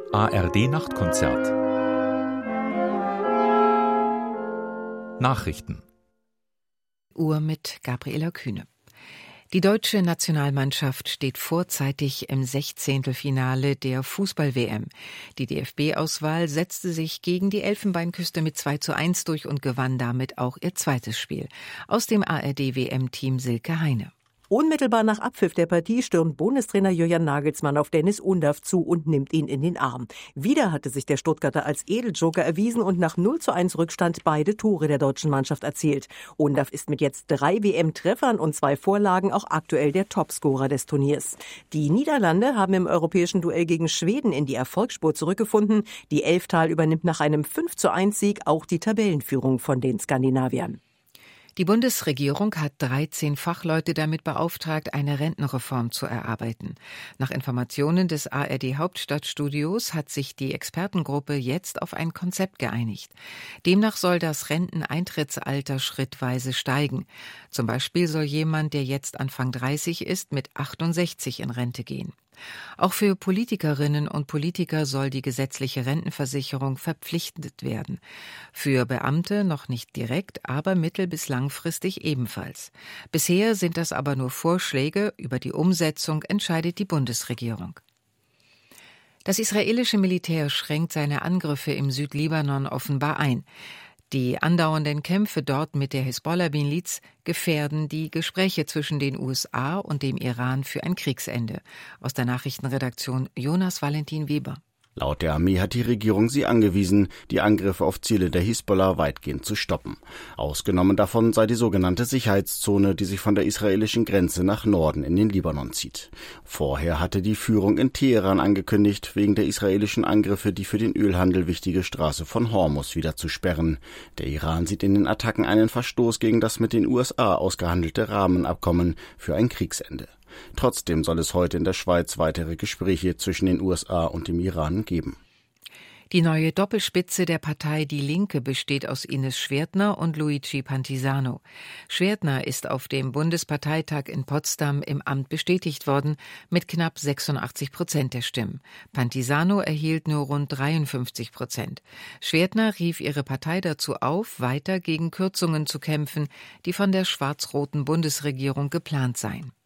ARD Nachtkonzert. Nachrichten. Uhr mit Gabriela Kühne. Die deutsche Nationalmannschaft steht vorzeitig im Sechzehntelfinale der Fußball-WM. Die DFB-Auswahl setzte sich gegen die Elfenbeinküste mit 2:1 durch und gewann damit auch ihr zweites Spiel. Aus dem ARD-WM-Team Silke Heine. Unmittelbar nach Abpfiff der Partie stürmt Bundestrainer Julian Nagelsmann auf Dennis Undav zu und nimmt ihn in den Arm. Wieder hatte sich der Stuttgarter als Edeljoker erwiesen und nach 0:1 Rückstand beide Tore der deutschen Mannschaft erzielt. Undav ist mit jetzt 3 WM-Treffern und 2 Vorlagen auch aktuell der Topscorer des Turniers. Die Niederlande haben im europäischen Duell gegen Schweden in die Erfolgsspur zurückgefunden. Die Elftal übernimmt nach einem 5:1-Sieg auch die Tabellenführung von den Skandinaviern. Die Bundesregierung hat 13 Fachleute damit beauftragt, eine Rentenreform zu erarbeiten. Nach Informationen des ARD-Hauptstadtstudios hat sich die Expertengruppe jetzt auf ein Konzept geeinigt. Demnach soll das Renteneintrittsalter schrittweise steigen. Zum Beispiel soll jemand, der jetzt Anfang 30 ist, mit 68 in Rente gehen. Auch für Politikerinnen und Politiker soll die gesetzliche Rentenversicherung verpflichtend werden. Für Beamte noch nicht direkt, aber mittel- bis langfristig ebenfalls. Bisher sind das aber nur Vorschläge, über die Umsetzung entscheidet die Bundesregierung. Das israelische Militär schränkt seine Angriffe im Südlibanon offenbar ein. Die andauernden Kämpfe dort mit der Hisbollah-Miliz gefährden die Gespräche zwischen den USA und dem Iran für ein Kriegsende. Aus der Nachrichtenredaktion Jonas Valentin Weber. Laut der Armee hat die Regierung sie angewiesen, die Angriffe auf Ziele der Hisbollah weitgehend zu stoppen. Ausgenommen davon sei die sogenannte Sicherheitszone, die sich von der israelischen Grenze nach Norden in den Libanon zieht. Vorher hatte die Führung in Teheran angekündigt, wegen der israelischen Angriffe die für den Ölhandel wichtige Straße von Hormuz wieder zu sperren. Der Iran sieht in den Attacken einen Verstoß gegen das mit den USA ausgehandelte Rahmenabkommen für ein Kriegsende. Trotzdem soll es heute in der Schweiz weitere Gespräche zwischen den USA und dem Iran geben. Die neue Doppelspitze der Partei Die Linke besteht aus Ines Schwertner und Luigi Pantisano. Schwertner ist auf dem Bundesparteitag in Potsdam im Amt bestätigt worden mit knapp 86% der Stimmen. Pantisano erhielt nur rund 53%. Schwertner rief ihre Partei dazu auf, weiter gegen Kürzungen zu kämpfen, die von der schwarz-roten Bundesregierung geplant seien.